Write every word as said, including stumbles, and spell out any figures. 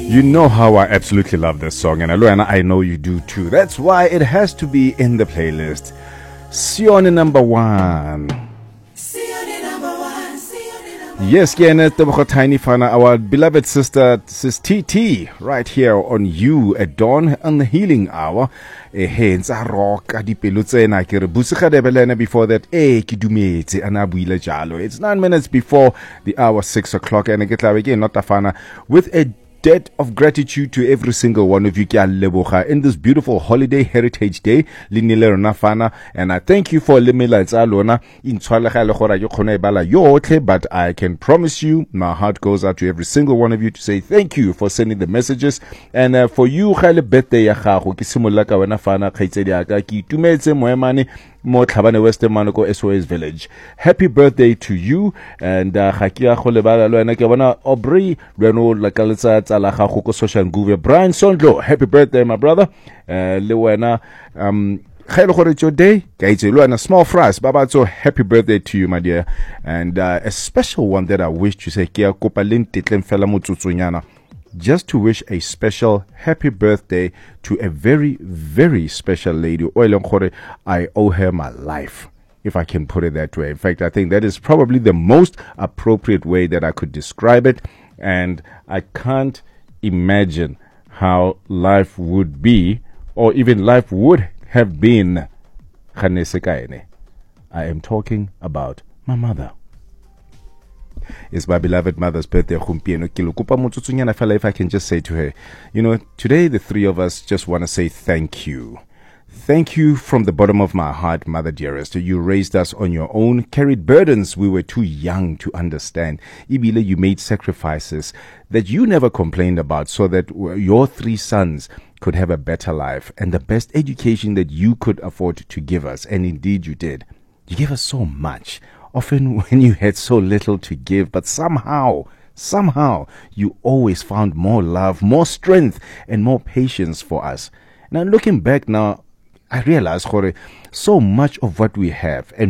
You know how I absolutely love this song, and Aloana, I know you do too. That's why it has to be in the playlist. Sione number one. Yes, Tiny Fana, our beloved sister, Sis T T, right here on You at Dawn on the Healing Hour. Hence, a rock, a deep lutsena, Busika de Belena before that, eh, Kidumete, and Abuila Jalo. It's nine minutes before the hour, six o'clock, and I get again, not a fana, with a debt of gratitude to every single one of you in this beautiful holiday heritage day, and I thank you for limila but I can promise you my heart goes out to every single one of you to say thank you for sending the messages, and uh, for you birthday ya gago ke simolola ka wena fana khaitsedi aka ke itumetse moemane mo Tlhabane Western Manoko S O S Village. Happy birthday to you, and uh, Hakia Kholebala Lwana ke bona Aubrey Reno Lakalitsa Tsala gago ko social nguve. Brian Sondlo, happy birthday my brother. Uh, le wena um Khayelo gore it's your day. Kaitse Lwana small fries. Baba, so happy birthday to you my dear, and uh, a special one that I wish to say ke kopa le ntetleng fela motsotsonyana, just to wish a special happy birthday to a very, very special lady. I owe her my life, if I can put it that way. In fact, I think that is probably the most appropriate way that I could describe it. And I can't imagine how life would be, or even life would have been. I am talking about my mother. It's my beloved mother's birthday. If I can just say to her, you know, today the three of us just want to say thank you. Thank you from the bottom of my heart, Mother dearest. You raised us on your own, carried burdens we were too young to understand. Ibile, you made sacrifices that you never complained about so that your three sons could have a better life and the best education that you could afford to give us. And indeed you did. You gave us so much. Often when you had so little to give, but somehow, somehow, you always found more love, more strength, and more patience for us. Now, looking back now, I realize, Jorge, so much of what we have and